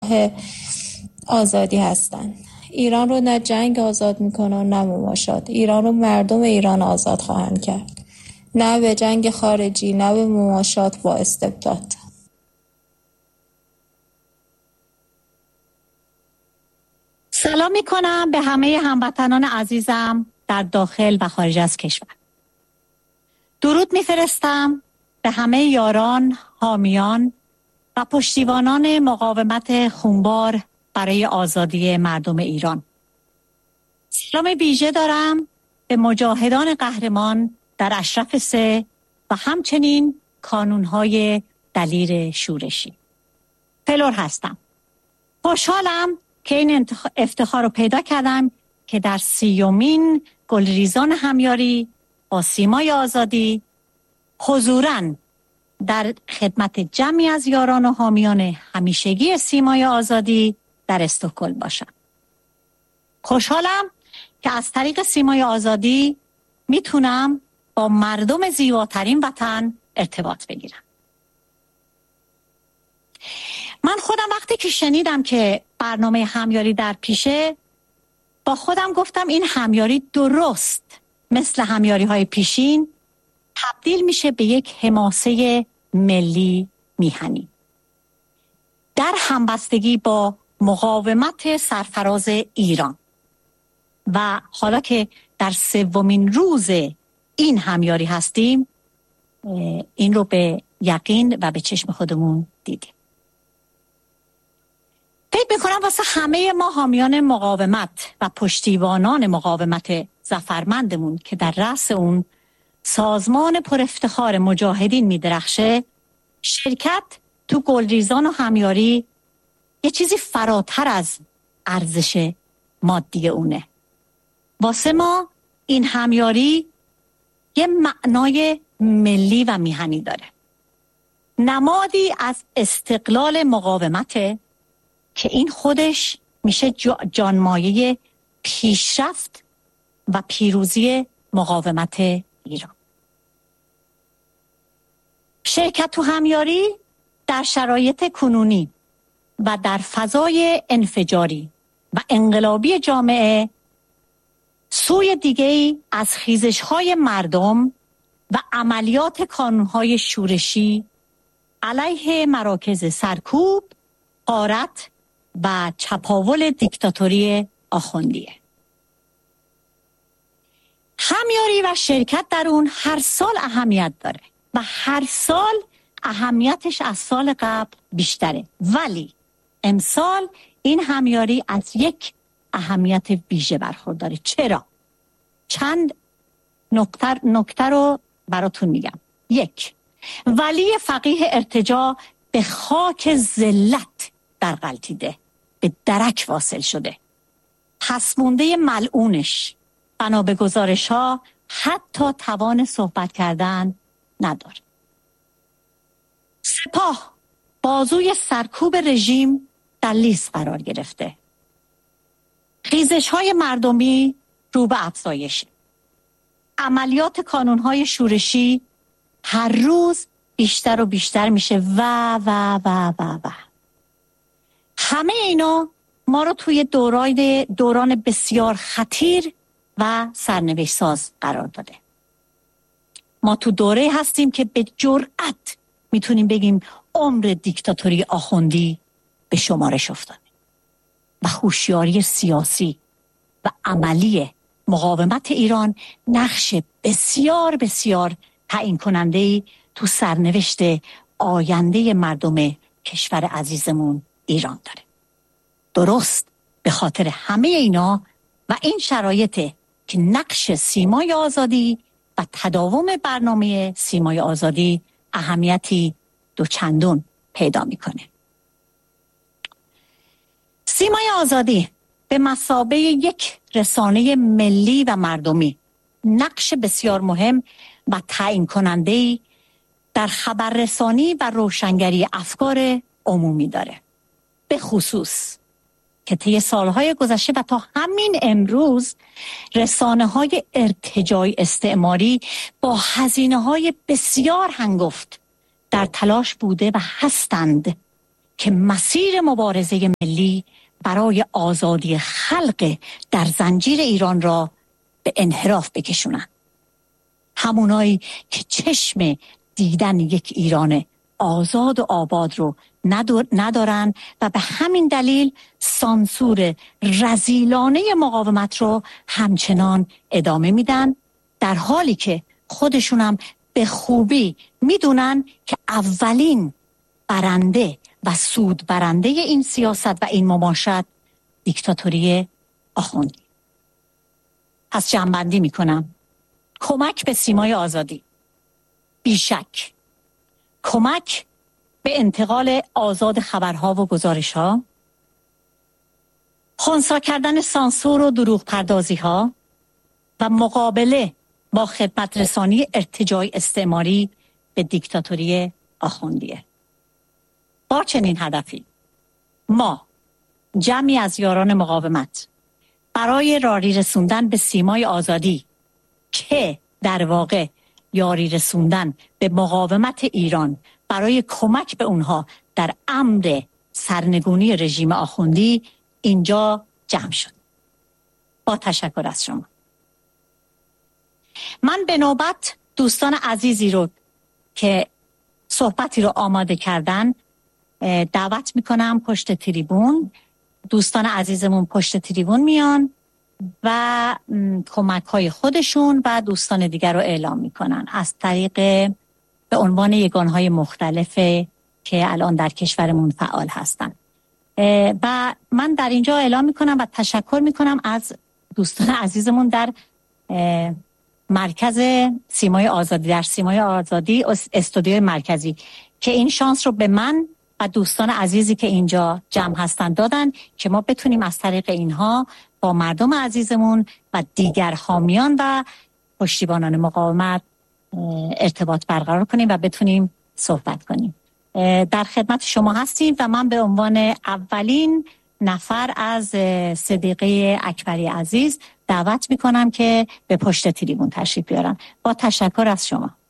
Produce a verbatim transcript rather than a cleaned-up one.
آزادی هستن. ایران رو نه جنگ آزاد میکنه نه مماشات. ایران رو مردم ایران آزاد خواهند کرد، نه به جنگ خارجی نه به مماشات با استبداد. سلام میکنم به همه هموطنان عزیزم در داخل و خارج از کشور. درود میفرستم به همه یاران، حامیان و پشتیبانان مقاومت خونبار برای آزادی مردم ایران. سلام ویژه دارم به مجاهدان قهرمان در اشرف سه و همچنین کانونهای دلیر شورشی. فلور هستم. خوشحالم که این افتخار رو پیدا کردم که در سیومین گلریزان همیاری با سیمای آزادی حضوراً در خدمت جمعی از یاران و حامیان همیشگی سیمای آزادی در استکهلم باشم. خوشحالم که از طریق سیمای آزادی میتونم با مردم زیباترین وطن ارتباط بگیرم. من خودم وقتی که شنیدم که برنامه همیاری در پیشه، با خودم گفتم این همیاری درست مثل همیاری های پیشین تبدیل میشه به یک حماسه ملی میهنی در همبستگی با مقاومت سرفراز ایران. و حالا که در سومین روز این همیاری هستیم، این رو به یقین و به چشم خودمون دیدیم. فکر میکنم واسه همه ما حامیان مقاومت و پشتیبانان مقاومت ظفرمندمون که در رأس اون سازمان پر افتخار مجاهدین میدرخشه، شرکت تو گلریزان و همیاری یه چیزی فراتر از ارزش مادی اونه. واسه ما این همیاری یه معنای ملی و میهنی داره. نمادی از استقلال مقاومته که این خودش میشه جانمایه پیشرفت و پیروزی مقاومت ایران. شرکت تو همیاری در شرایط کنونی و در فضای انفجاری و انقلابی جامعه سوی دیگه‌ای از خیزش‌های مردم و عملیات کانون‌های شورشی علیه مراکز سرکوب، غارت و چپاول دیکتاتوری آخوندیه. همیاری و شرکت در اون هر سال اهمیت داره و هر سال اهمیتش از سال قبل بیشتره، ولی امسال این همیاری از یک اهمیت ویژه برخورداره. چرا؟ چند نکته نکته رو براتون میگم. یک، ولی فقیه ارتجاع به خاک ذلت در غلطیده، به درک واصل شده. پس مونده ملعونش بنا به گزارش ها حتی توان صحبت کردن نداره. سپاه بازوی سرکوب رژیم در لیست قرار گرفته. خیزش های مردمی رو به افزایش. عملیات کانون های شورشی هر روز بیشتر و بیشتر میشه و و و و و همه اینا ما رو توی دوران دوران بسیار خطیر و سرنوشت ساز قرار داده. ما تو دوره هستیم که به جرأت میتونیم بگیم عمر دیکتاتوری آخوندی به شمارش افتاده و هوشیاری سیاسی و عملی مقاومت ایران نقش بسیار بسیار تعیین کننده‌ای تو سرنوشت آینده مردم کشور عزیزمون ایران داره. درست به خاطر همه اینا و این شرایط که نقش سیمای آزادی و تداوم برنامه سیمای آزادی اهمیتی دوچندون پیدا میکنه. سیمای آزادی به مثابه یک رسانه ملی و مردمی نقش بسیار مهم و تعیین کننده‌ای در خبررسانی و روشنگری افکار عمومی داره. به خصوص که طی سالهای گذشته و تا همین امروز رسانه‌های ارتجاعی استعماری با هزینه‌های بسیار هنگفت در تلاش بوده و هستند که مسیر مبارزه ملی برای آزادی خلق در زنجیر ایران را به انحراف بکشونن. همونایی که چشم دیدن یک ایران آزاد و آباد رو ندارن و به همین دلیل سانسور رذیلانه مقاومت رو همچنان ادامه میدن، در حالی که خودشون هم به خوبی میدونن که اولین برنده و سود برنده این سیاست و این مماشات دیکتاتوری آخوندی. پس جمع‌بندی میکنم. کمک به سیمای آزادی، بیشک کمک به انتقال آزاد خبرها و گزارش‌ها، خنثی کردن سانسور و دروغ پردازی ها و مقابله با خدمت رسانی ارتجاعی استعماری به دیکتاتوری آخوندیه. با چنین هدفی ما جمعی از یاران مقاومت برای راری رسوندن به سیمای آزادی که در واقع یاری رسوندن به مقاومت ایران برای کمک به اونها در امر سرنگونی رژیم آخوندی اینجا جمع شد. با تشکر از شما. من به نوبت دوستان عزیزی رو که صحبتی رو آماده کردن دعوت میکنم پشت تریبون. دوستان عزیزمون پشت تریبون میان و کمک های خودشون و دوستان دیگر رو اعلام میکنن از طریق به عنوان یگانهای مختلفه که الان در کشورمون فعال هستن. و من در اینجا اعلام میکنم و تشکر میکنم از دوستان عزیزمون در مرکز سیمای آزادی، در سیمای آزادی استودیوی مرکزی که این شانس رو به من و دوستان عزیزی که اینجا جمع هستن دادن که ما بتونیم از طریق اینها با مردم عزیزمون و دیگر حامیان و پشتیبانان مقاومت ارتباط برقرار کنیم و بتونیم صحبت کنیم. در خدمت شما هستیم و من به عنوان اولین نفر از صدیقه اکبری عزیز دعوت میکنم که به پشت تریبون تشریف بیارن. با تشکر از شما.